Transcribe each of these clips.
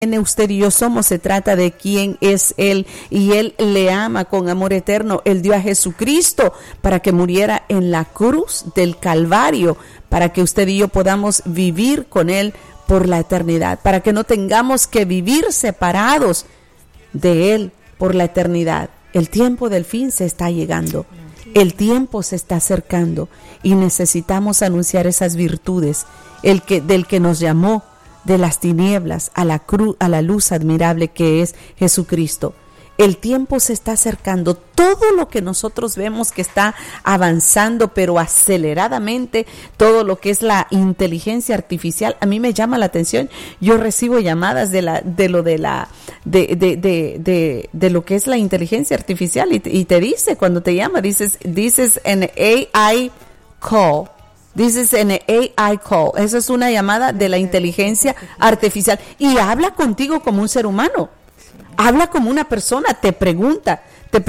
usted y yo somos, se trata de quién es Él, y Él le ama con amor eterno. Él dio a Jesucristo para que muriera en la cruz del Calvario, para que usted y yo podamos vivir con Él por la eternidad, para que no tengamos que vivir separados de Él por la eternidad. El tiempo del fin se está llegando, el tiempo se está acercando, y necesitamos anunciar esas virtudes, del que nos llamó de las tinieblas a la luz admirable que es Jesucristo. El tiempo se está acercando. Todo lo que nosotros vemos que está avanzando, pero aceleradamente, todo lo que es la inteligencia artificial, a mí me llama la atención. Yo recibo llamadas de lo que es la inteligencia artificial, y te dice, cuando te llama, dices en AI call. Dices en AI call. Eso es una llamada de la inteligencia artificial, y habla contigo como un ser humano. Habla como una persona, te pregunta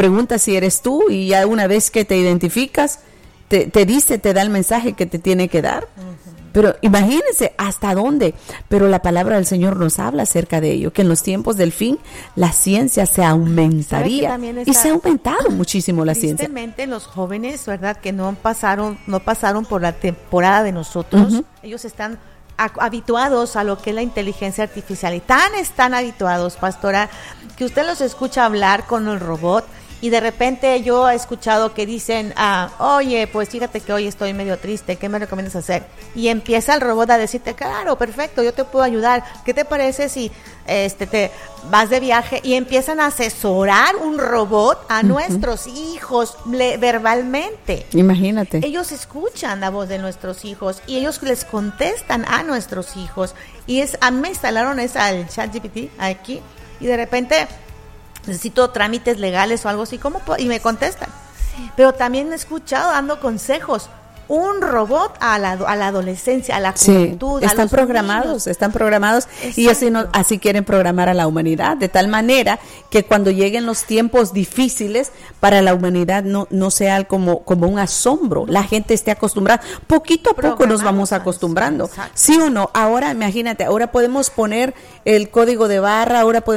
si eres tú, y ya una vez que te identificas, te da el mensaje que te tiene que dar. Pero imagínense hasta dónde. Pero la palabra del Señor nos habla acerca de ello, que en los tiempos del fin la ciencia se aumentaría, y se ha aumentado muchísimo la ciencia. Tristemente los jóvenes, ¿verdad?, que no pasaron por la temporada de nosotros, ellos están habituados a lo que es la inteligencia artificial, y están habituados, pastora, que usted los escucha hablar con el robot, y de repente yo he escuchado que dicen, oye, pues fíjate que hoy estoy medio triste, ¿qué me recomiendas hacer? Y empieza el robot a decirte, claro, perfecto, yo te puedo ayudar, ¿qué te parece si te vas de viaje? Y empiezan a asesorar un robot a nuestros hijos verbalmente. Imagínate. Ellos escuchan la voz de nuestros hijos y ellos les contestan a nuestros hijos. Y a mí me instalaron el ChatGPT aquí, y de repente necesito trámites legales o algo así, y me contestan. Pero también he escuchado dando consejos, un robot a la adolescencia, a la juventud. Sí, están programados, Exacto. Y así quieren programar a la humanidad, de tal manera que cuando lleguen los tiempos difíciles para la humanidad no sea como un asombro, la gente esté acostumbrada, poquito a poco nos vamos acostumbrando. ¿Sí o no? Ahora imagínate, ahora podemos poner el código de barra,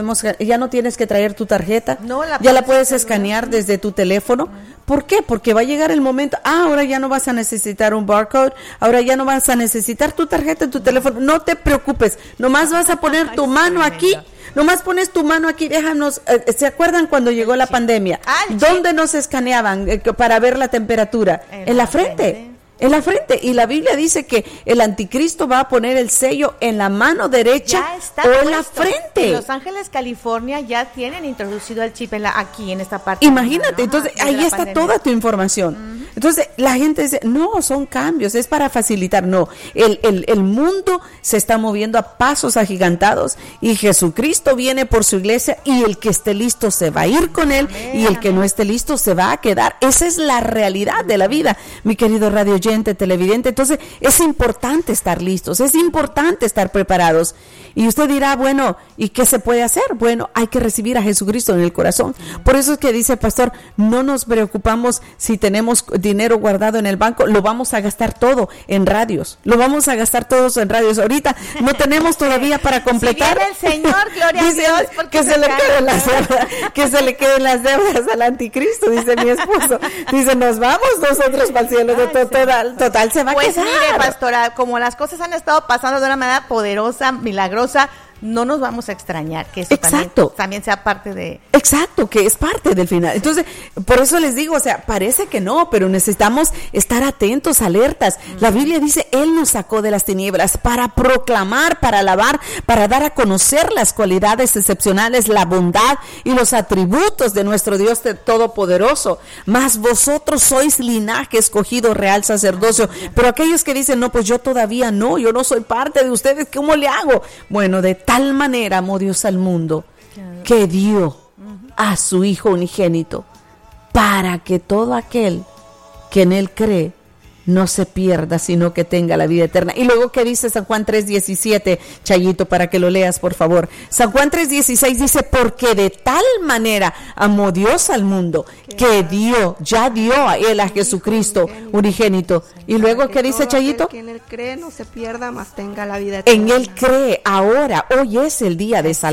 ya no tienes que traer tu tarjeta, ya la puedes escanear desde tu teléfono. ¿Por qué? Porque va a llegar el momento, ahora ya no vas a necesitar un barcode, ahora ya no vas a necesitar tu tarjeta en tu teléfono, no te preocupes, nomás vas a poner tu mano aquí, nomás pones tu mano aquí, déjanos, ¿se acuerdan cuando llegó la pandemia? ¿Dónde nos escaneaban para ver la temperatura? En la frente. En la frente, y la Biblia dice que el anticristo va a poner el sello en la mano derecha o en la frente. En Los Ángeles, California, ya tienen introducido el chip aquí en esta parte. Imagínate, entonces ahí está toda tu información. Entonces la gente dice, no, son cambios, es para facilitar. No, el mundo se está moviendo a pasos agigantados, y Jesucristo viene por su iglesia, y el que esté listo se va a ir con él, y el que no esté listo se va a quedar. Esa es la realidad de la vida, mi querido radio oyente, televidente. Entonces es importante estar listos, es importante estar preparados. Y usted dirá, bueno, ¿y qué se puede hacer? Bueno, hay que recibir a Jesucristo en el corazón. Por eso es que dice el pastor, no nos preocupamos si tenemos dinero guardado en el banco, lo vamos a gastar todo en radios, ahorita no tenemos todavía para completar. Si viene el Señor, gloria a Dios, que se le queden las deudas al anticristo, dice mi esposo. Dice, nos vamos nosotros para el cielo, total se va a quedar. Pues mire, pastora, como las cosas han estado pasando de una manera poderosa, milagrosa, no nos vamos a extrañar que eso también sea parte de... Exacto, que es parte del final. Entonces, por eso les digo, parece que no, pero necesitamos estar atentos, alertas. La Biblia dice, Él nos sacó de las tinieblas para proclamar, para alabar, para dar a conocer las cualidades excepcionales, la bondad y los atributos de nuestro Dios Todopoderoso. Mas vosotros sois linaje escogido, real sacerdocio. Pero aquellos que dicen, no, pues yo todavía no, yo no soy parte de ustedes, ¿cómo le hago? Bueno, de tal manera amó Dios al mundo que dio a su Hijo unigénito, para que todo aquel que en Él cree no se pierda, sino que tenga la vida eterna. Y luego, ¿qué dice San Juan 3:17? Chayito, para que lo leas, por favor. San Juan 3:16 dice, porque de tal manera amó Dios al mundo, que ya dio a él, a Jesucristo unigénito. Y luego, ¿qué dice Chayito? Que en él cree no se pierda, mas tenga la vida eterna. En él cree, ahora, hoy es el día de salvación.